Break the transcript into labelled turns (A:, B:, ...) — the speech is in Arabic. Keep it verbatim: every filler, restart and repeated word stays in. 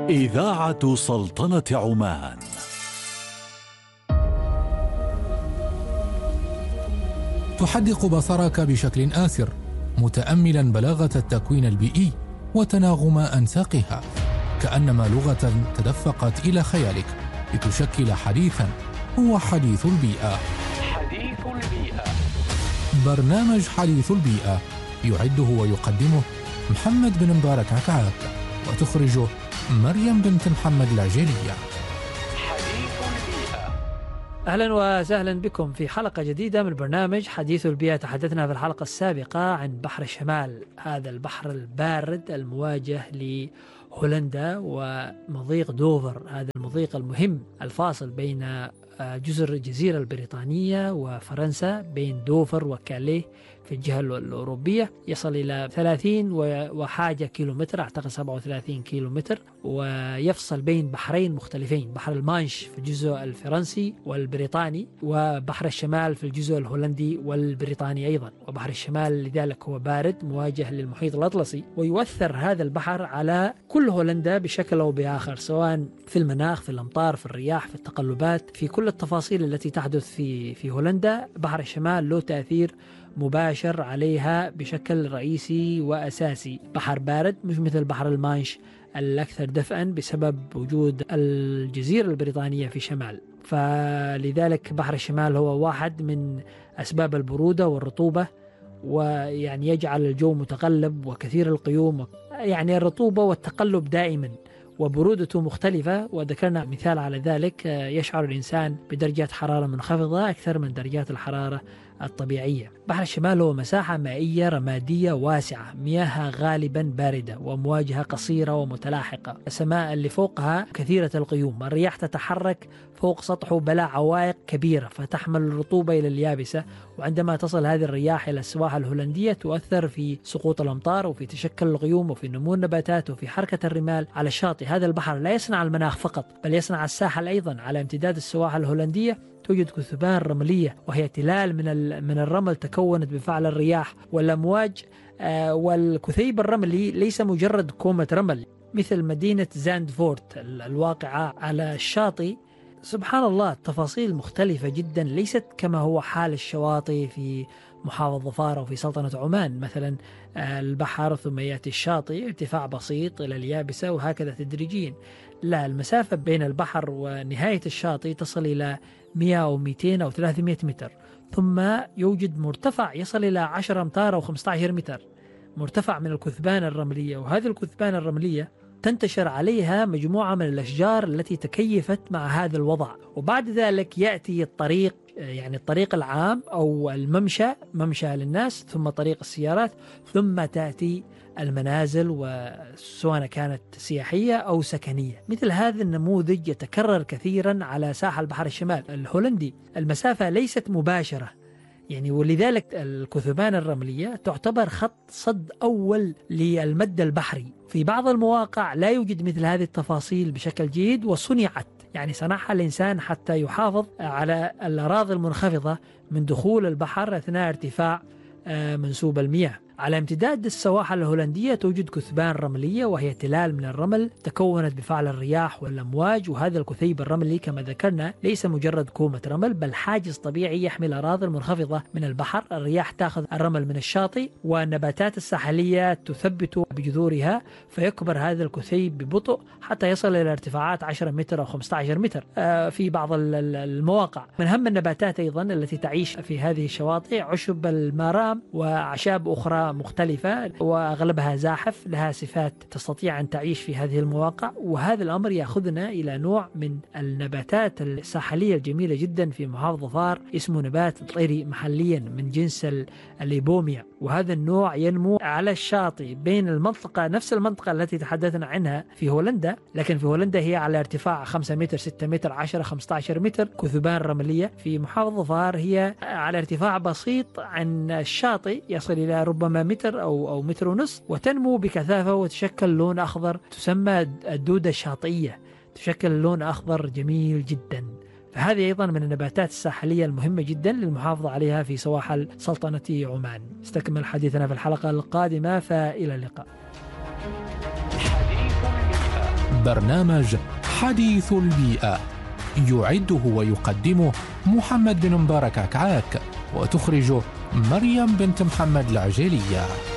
A: إذاعة سلطنة عمان.
B: تحدق بصرك بشكل آسر متأملا بلاغة التكوين البيئي وتناغم أنساقها، كأنما لغة تدفقت إلى خيالك لتشكل حديثا هو حديث البيئة.
C: حديث البيئة،
B: برنامج حديث البيئة يعده ويقدمه محمد بن مبارك عكعاك، وتخرجه مريم بنت محمد العجيلية.
C: حديث البيئة.
D: أهلا وسهلا بكم في حلقة جديدة من برنامج حديث البيئة. تحدثنا في الحلقة السابقة عن بحر الشمال، هذا البحر البارد المواجه لهولندا ومضيق دوفر، هذا المضيق المهم الفاصل بين جزر الجزيرة البريطانية وفرنسا، بين دوفر وكاليه في الجهة الأوروبية، يصل إلى ثلاثين وحاجة كيلومتر، أعتقد سبعة وثلاثين كيلومتر، ويفصل بين بحرين مختلفين، بحر المانش في الجزء الفرنسي والبريطاني، وبحر الشمال في الجزء الهولندي والبريطاني أيضا. وبحر الشمال لذلك هو بارد مواجه للمحيط الأطلسي، ويؤثر هذا البحر على كل هولندا بشكل أو بآخر، سواء في المناخ، في الأمطار، في الرياح، في التقلبات، في كل التفاصيل التي تحدث في في هولندا. بحر الشمال له تأثير مباشر عليها بشكل رئيسي وأساسي. بحر بارد مش مثل بحر المانش الأكثر دفئا بسبب وجود الجزيرة البريطانية في شمال، فلذلك بحر الشمال هو واحد من أسباب البرودة والرطوبة، ويعني يجعل الجو متقلب وكثير القيوم، يعني الرطوبة والتقلب دائما وبرودته مختلفة. وذكرنا مثال على ذلك، يشعر الإنسان بدرجات حرارة منخفضة أكثر من درجات الحرارة الطبيعية. بحر الشمال هو مساحة مائية رمادية واسعة، مياهها غالبا باردة ومواجهة قصيرة ومتلاحقة، السماء اللي فوقها كثيرة القيوم، الرياح تتحرك فوق سطحه بلا عوائق كبيرة فتحمل الرطوبة إلى اليابسة، وعندما تصل هذه الرياح إلى السواحل الهولندية تؤثر في سقوط الأمطار وفي تشكل الغيوم وفي نمو النباتات وفي حركة الرمال على الشاطئ. هذا البحر لا يصنع المناخ فقط بل يصنع الساحل أيضا. على امتداد السواحل الهولندية توجد كثبان رملية، وهي تلال من من الرمل تكونت بفعل الرياح والأمواج، آه والكثيب الرملي ليس مجرد كومة رمل مثل مدينة زاندفورت الواقعة على الشاطئ. سبحان الله، تفاصيل مختلفة جدا، ليست كما هو حال الشواطئ في محافظة ظفار وفي سلطنة عمان مثلا. البحر ثم يأتي الشاطئ، ارتفاع بسيط إلى اليابسة وهكذا تدريجيا. لا، المسافة بين البحر ونهاية الشاطئ تصل إلى مئة أو مئتين أو ثلاثمئة متر، ثم يوجد مرتفع يصل إلى عشرة أمتار أو خمسة عشر متر، مرتفع من الكثبان الرملية. وهذه الكثبان الرملية تنتشر عليها مجموعة من الأشجار التي تكيفت مع هذا الوضع. وبعد ذلك يأتي الطريق، يعني الطريق العام أو الممشى، ممشى للناس، ثم طريق السيارات، ثم تأتي المنازل، وسواء كانت سياحية أو سكنية. مثل هذا النموذج يتكرر كثيرا على ساحل بحر الشمال الهولندي. المسافة ليست مباشرة يعني، ولذلك الكثبان الرملية تعتبر خط صد أول للمد البحري. في بعض المواقع لا يوجد مثل هذه التفاصيل بشكل جيد، وصنعت يعني صنعها الإنسان حتى يحافظ على الأراضي المنخفضة من دخول البحر أثناء ارتفاع منسوب المياه. على امتداد السواحل الهولندية توجد كثبان رملية، وهي تلال من الرمل تكونت بفعل الرياح والأمواج. وهذا الكثيب الرملي كما ذكرنا ليس مجرد كومة رمل بل حاجز طبيعي يحمي الأراضي المنخفضة من البحر. الرياح تأخذ الرمل من الشاطئ، والنباتات الساحلية تثبت بجذورها، فيكبر هذا الكثيب ببطء حتى يصل إلى ارتفاعات عشرة متر أو خمسة عشر متر في بعض المواقع. من أهم النباتات أيضا التي تعيش في هذه الشواطئ عشب المارام وأعشاب أخرى مختلفة، وأغلبها زاحف، لها صفات تستطيع أن تعيش في هذه المواقع. وهذا الأمر يأخذنا إلى نوع من النباتات الساحلية الجميلة جدا في محافظة ظفار، اسمه نبات طيري محليا من جنس الليبوميا. وهذا النوع ينمو على الشاطئ بين المنطقة، نفس المنطقة التي تحدثنا عنها في هولندا، لكن في هولندا هي على ارتفاع خمسة متر، ستة متر، عشرة، خمسة عشر متر كثبان رملية. في محافظة ظفار هي على ارتفاع بسيط عن الشاطئ، يصل إلى ربما متر أو أو متر ونصف، وتنمو بكثافة وتشكل لون أخضر، تسمى الدودة الشاطئية، تشكل لون أخضر جميل جدا. فهذه أيضا من النباتات الساحلية المهمة جدا للمحافظة عليها في سواحل سلطنة عمان. استكمل حديثنا في الحلقة القادمة، فإلى اللقاء.
B: برنامج حديث البيئة، يعده ويقدمه محمد بن مبارك عكعاك، وتخرجه مريم بنت محمد العجيلية.